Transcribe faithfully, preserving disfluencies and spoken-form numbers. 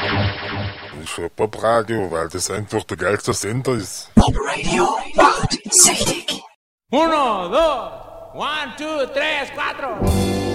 Ich höre Popradio, weil das einfach der geilste Sender ist. Popradio achtundsechzig. Uno, dos, one, two, tres, cuatro.